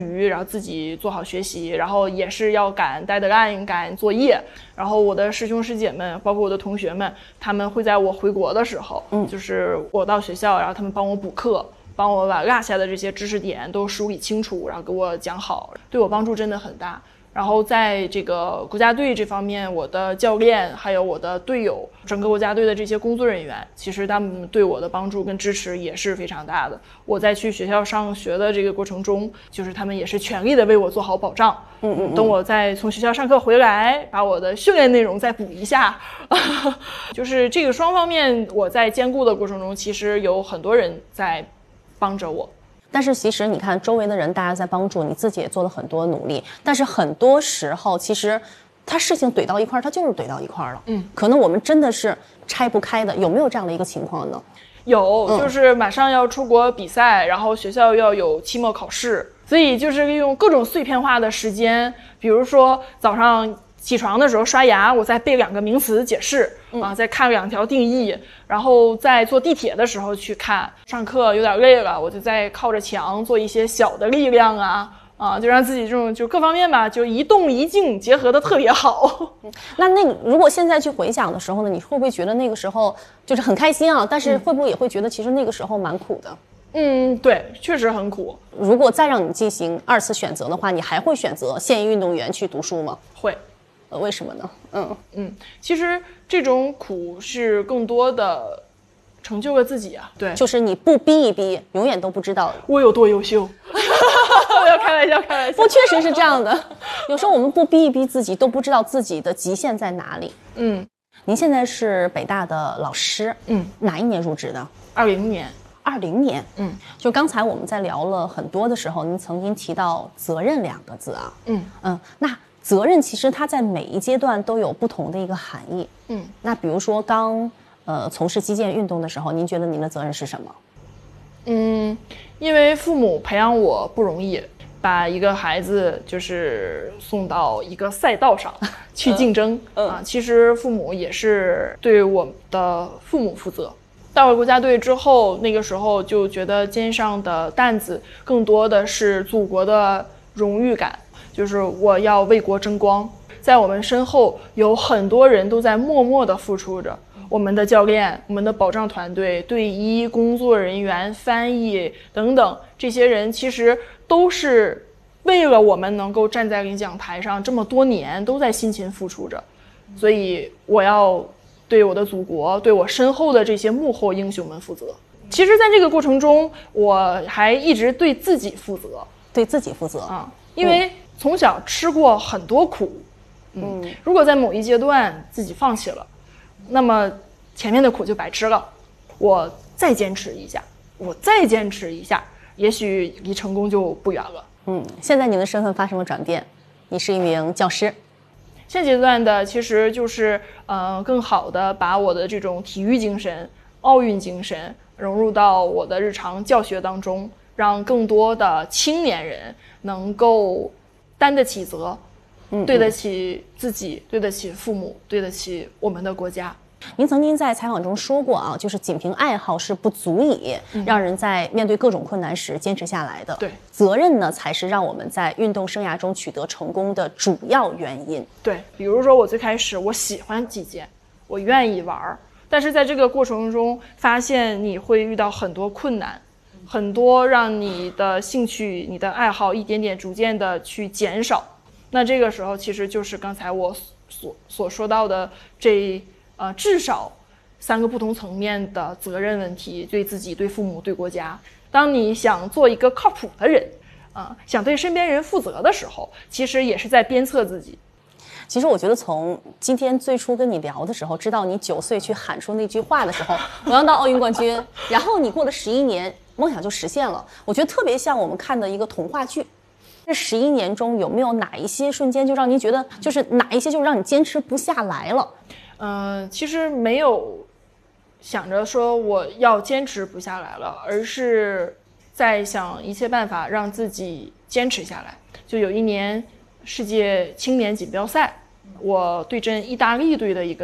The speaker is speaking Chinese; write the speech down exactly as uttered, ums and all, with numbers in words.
然后自己做好学习，然后也是要赶 deadline 赶作业。然后我的师兄师姐们，包括我的同学们，他们会在我回国的时候，嗯，就是我到学校，然后他们帮我补课，帮我把落下的这些知识点都梳理清楚，然后给我讲好，对我帮助真的很大。然后在这个国家队这方面，我的教练还有我的队友，整个国家队的这些工作人员，其实他们对我的帮助跟支持也是非常大的。我在去学校上学的这个过程中，就是他们也是全力的为我做好保障。嗯嗯嗯。等我再从学校上课回来，把我的训练内容再补一下，就是这个双方面我在兼顾的过程中，其实有很多人在帮着我。 但是其实你看周围的人大家在帮助你，自己也做了很多努力，但是很多时候其实他事情怼到一块儿，他就是怼到一块儿了。嗯，可能我们真的是拆不开的。有没有这样的一个情况呢？ 有，就是马上要出国比赛，嗯，然后学校要有期末考试，所以就是利用各种碎片化的时间，比如说早上起床的时候刷牙，我再背两个名词解释，嗯，啊，再看两条定义，然后在坐地铁的时候去看。上课有点累了，我就在靠着墙做一些小的力量啊，啊，就让自己这种就各方面吧，就一动一静结合的特别好。 那那如果现在去回想的时候呢，你会不会觉得那个时候就是很开心啊？但是会不会也会觉得其实那个时候蛮苦的？ 嗯，对，确实很苦。 如果再让你进行二次选择的话，你还会选择现役运动员去读书吗？ 会。 呃，为什么呢？嗯嗯，其实这种苦是更多的成就了自己啊。对， 就是你不逼一逼，永远都不知道我有多优秀。我要开玩笑，开玩笑。 不，确实是这样的。有时候我们不逼一逼自己，都不知道自己的极限在哪里。嗯，您现在是北大的老师，嗯，哪一年入职的？ 二零年。 二零年，嗯，就刚才我们在聊了很多的时候，您曾经提到责任两个字啊，嗯嗯，那。责任其实它在每一阶段都有不同的一个含义。嗯，那比如说刚呃从事击剑运动的时候，您觉得您的责任是什么？ 嗯，因为父母培养我不容易，把一个孩子就是送到一个赛道上去竞争、嗯嗯、啊，其实父母也是对我的父母负责。到了国家队之后，那个时候就觉得肩上的担子更多的是祖国的荣誉感。就是我要为国争光，在我们身后有很多人都在默默地付出着，我们的教练、我们的保障团队、队医、工作人员、翻译等等，这些人其实都是为了我们能够站在领奖台上这么多年都在辛勤付出着，所以我要对我的祖国、对我身后的这些幕后英雄们负责。其实在这个过程中，我还一直对自己负责， 对自己负责啊，因为从小吃过很多苦，嗯，如果在某一阶段自己放弃了，那么前面的苦就白吃了。我再坚持一下，我再坚持一下，也许离成功就不远了。 嗯，现在您的身份发生了转变，你是一名教师。 现阶段的其实就是呃，更好的把我的这种体育精神、奥运精神融入到我的日常教学当中，让更多的青年人能够担得起责，嗯，对得起自己，对得起父母，对得起我们的国家。 您曾经在采访中说过啊，就是仅凭爱好是不足以让人在面对各种困难时坚持下来的。 对、嗯， 责任呢才是让我们在运动生涯中取得成功的主要原因。 对，比如说我最开始我喜欢击剑，我愿意玩，但是在这个过程中发现你会遇到很多困难。很多让你的兴趣、你的爱好一点点逐渐的去减少，那这个时候其实就是刚才我所所说到的这呃至少三个不同层面的责任问题，对自己、对父母、对国家。当你想做一个靠谱的人，啊、呃，想对身边人负责的时候，其实也是在鞭策自己。 其实我觉得从今天最初跟你聊的时候，知道你九岁去喊出那句话的时候，我要当奥运冠军，然后你过了十一年，梦想就实现了。我觉得特别像我们看的一个童话剧。这十一年中有没有哪一些瞬间就让您觉得，就是哪一些就让你坚持不下来了？ 嗯、呃，其实没有想着说我要坚持不下来了，而是在想一切办法让自己坚持下来。就有一年世界青年锦标赛，我对阵意大利队的一个